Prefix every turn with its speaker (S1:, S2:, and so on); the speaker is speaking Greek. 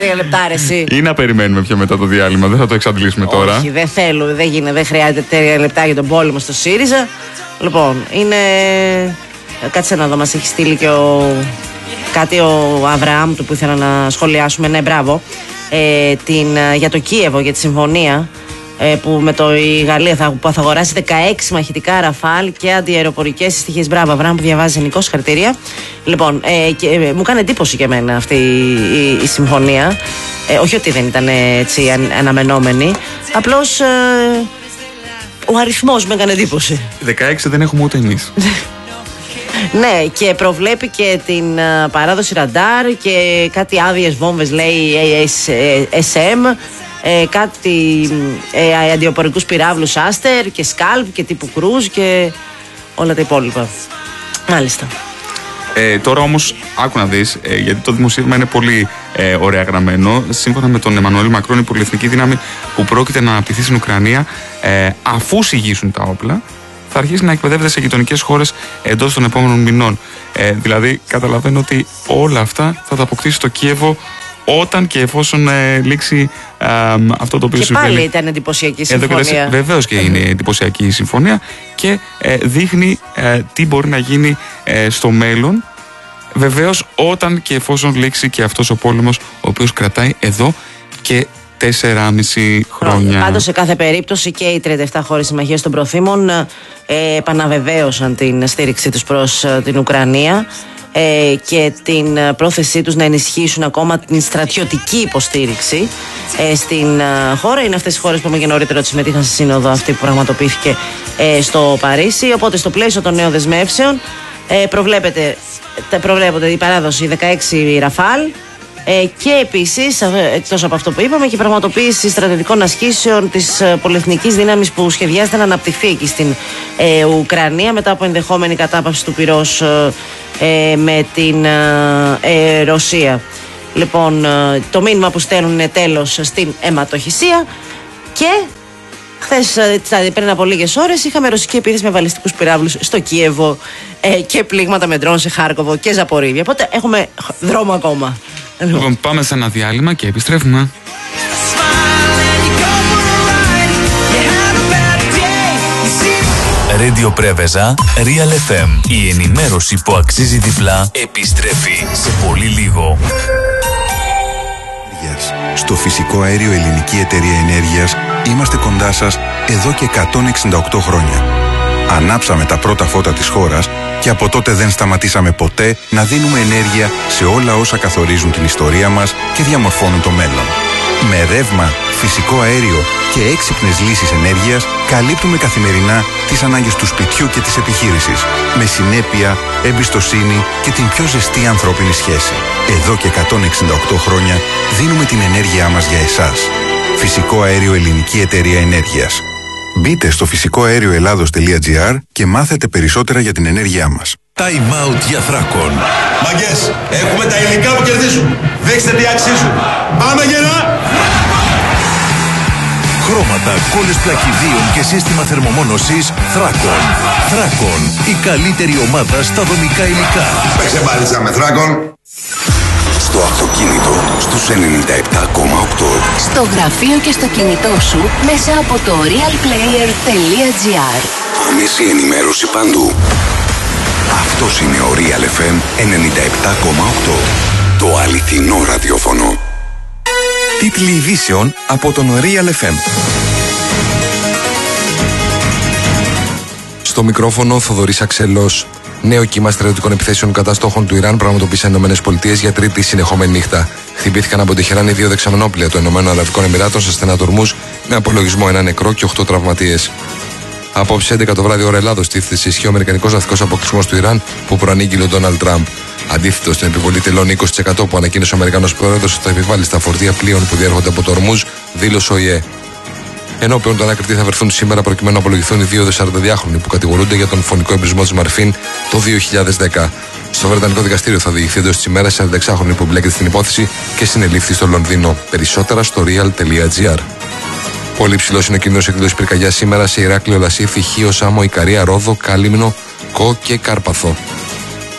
S1: 3 λεπτά, ρε, εσύ.
S2: Ή να περιμένουμε πιο μετά το διάλειμμα, δεν θα το εξαντλήσουμε τώρα.
S1: Όχι, δεν θέλω, δεν γίνεται, δεν χρειάζεται 3 λεπτά για τον πόλεμο στο ΣΥΡΙΖΑ. Λοιπόν, είναι. Κάτσε να δω, μας έχει στείλει και κάτι ο Αβραάμ του που ήθελα να σχολιάσουμε. Ναι, μπράβο. Για το Κίεβο, για τη συμφωνία που η Γαλλία θα αγοράσει 16 μαχητικά Ραφάλ και αντιαεροπορικές συστοιχίες. Μπράβο, Αβραάμ, που διαβάζει Νικό, συγχαρητήρια. Λοιπόν, μου κάνει εντύπωση και εμένα αυτή η συμφωνία. Όχι ότι δεν ήταν έτσι αναμενόμενη. Απλώς ο αριθμός με έκανε εντύπωση.
S2: 16 δεν έχουμε ούτε εμείς.
S1: Ναι, και προβλέπει και την παράδοση ραντάρ και κάτι άδειες βόμβες, λέει SM, κάτι αντιοπορικούς πυράβλους Άστερ και Σκάλπ και τύπου Κρούζ και όλα τα υπόλοιπα. Μάλιστα.
S2: Τώρα όμως, άκου να δεις, γιατί το δημοσίευμα είναι πολύ ωραία γραμμένο. Σύμφωνα με τον Εμμανουέλ Μακρόν, η πολυεθνική δύναμη που πρόκειται να αναπτυχθεί στην Ουκρανία, αφού συγγύσουν τα όπλα, θα αρχίσει να εκπαιδεύεται σε γειτονικές χώρες εντός των επόμενων μηνών. Δηλαδή, καταλαβαίνω ότι όλα αυτά θα τα αποκτήσει το Κίεβο όταν και εφόσον λήξει αυτό το οποίο
S1: και
S2: συμβαίνει.
S1: Και πάλι ήταν εντυπωσιακή συμφωνία.
S2: Βεβαίως και είναι εντυπωσιακή η συμφωνία και δείχνει τι μπορεί να γίνει στο μέλλον. Βεβαίως όταν και εφόσον λήξει και αυτός ο πόλεμος, ο οποίος κρατάει εδώ και 4,5 χρόνια.
S1: Πάντως σε κάθε περίπτωση και οι 37 χώρες συμμαχίας των προθήμων επαναβεβαίωσαν την στήριξή τους προς την Ουκρανία και την πρόθεσή τους να ενισχύσουν ακόμα την στρατιωτική υποστήριξη στην χώρα. Είναι αυτές οι χώρες που είπαμε και νωρίτερα ότι συμμετείχαν στη σύνοδο αυτή που πραγματοποιήθηκε στο Παρίσι. Οπότε στο πλαίσιο των νέων δεσμεύσεων προβλέπεται η παράδοση 16 Ραφάλ και επίσης, εκτός από αυτό που είπαμε, και η πραγματοποίηση στρατιωτικών ασκήσεων της πολυεθνικής δύναμης που σχεδιάζεται να αναπτυχθεί εκεί στην Ουκρανία μετά από ενδεχόμενη κατάπαυση του πυρός με την Ρωσία. Λοιπόν, το μήνυμα που στέλνουν είναι τέλος στην αιματοχυσία και χθες, πριν από λίγες ώρες, είχαμε ρωσική επίθεση με βαλιστικούς πυράβλους στο Κίεβο και πλήγματα με ντρόν σε Χάρκοβο και Ζαπορίδια. Οπότε έχουμε δρόμο ακόμα.
S2: Λοιπόν, πάμε σε ένα διάλειμμα και επιστρέφουμε.
S3: Radio Πρέβεζα, Real FM. Η ενημέρωση που αξίζει διπλά επιστρέφει σε πολύ λίγο.
S4: Στο φυσικό αέριο Ελληνική Εταιρεία Ενέργειας είμαστε κοντά σας εδώ και 168 χρόνια. Ανάψαμε τα πρώτα φώτα της χώρας και από τότε δεν σταματήσαμε ποτέ να δίνουμε ενέργεια σε όλα όσα καθορίζουν την ιστορία μας και διαμορφώνουν το μέλλον. Με ρεύμα, φυσικό αέριο και έξυπνες λύσεις ενέργειας καλύπτουμε καθημερινά τις ανάγκες του σπιτιού και της επιχείρησης. Με συνέπεια, εμπιστοσύνη και την πιο ζεστή ανθρώπινη σχέση. Εδώ και 168 χρόνια δίνουμε την ενέργειά μας για εσάς. Φυσικό αέριο Ελληνική Εταιρεία Ενέργειας. Μπείτε στο φυσικοαέρioελλάδος.gr και μάθετε περισσότερα για την ενέργειά μας.
S3: Time out για Θράκον.
S5: Μαγκές, έχουμε τα υλικά που κερδίζουν. Δείξτε τι αξίζουν. Πάμε γερά!
S3: Χρώματα, κόλλες πλακιδίων και σύστημα θερμομόνωσης Θράκον. Θράκον, η καλύτερη ομάδα στα δομικά υλικά.
S5: Παίξε μπάλιτσα με Θράκον.
S4: Στο αυτοκίνητο στους 97,8.
S6: Στο γραφείο και στο κινητό σου μέσα από το realplayer.gr.
S4: Άμεση ενημέρωση παντού. Αυτός είναι ο Real FM 97,8. Το αληθινό ραδιόφωνο. Τίτλοι ειδήσεων από τον Real FM.
S7: Στο μικρόφωνο Θοδωρής Αξελός. Νέο κύμα στρατιωτικών επιθέσεων κατά στόχων του Ιράν πραγματοποίησαν οι ΗΠΑ για τρίτη συνεχόμενη νύχτα. Χτυπήθηκαν από Τεχεράνη 2 δεξαμενόπλια των ΗΠΑ σε στενά ορμούς, με απολογισμό 1 νεκρό και 8 τραυματίες. Απόψε 11 το βράδυ ώρα Ελλάδος τίθεται σε ισχύ ο αμερικανικός ναυτικός αποκλεισμός του Ιράν που προανήγγειλε ο Ντόναλντ Τραμπ. Αντίθετο στην επιβολή τελών 20% που ανακοίνωσε ο Αμερικανός πρόεδρος ότι θα επιβάλλει στα φορτία πλοίων που διέρχονται από το Ορμούζ, δήλωσε ο ΙΕ. Ενώπιον των ανάκριτοι θα βρεθούν σήμερα προκειμένου να απολογηθούν οι 2 42χρονοι που κατηγορούνται για τον φωνικό εμπρισμό της Μαρφίν το 2010. Στο Βρετανικό δικαστήριο θα διηγηθεί εντός της ημέρας 46χρονοι που μπλέκεται στην υπόθεση και συνελήφθη στο Λονδίνο. Περισσότερα στο real.gr. Πολύ ψηλός είναι ο κίνδυνος εκδήλωσης πυρκαγιάς σήμερα σε Ηράκλειο, Λασίθι, Χίο, Σάμο, Ικαρία, Ρόδο, Κάλυμνο, Κο και Κάρπαθο.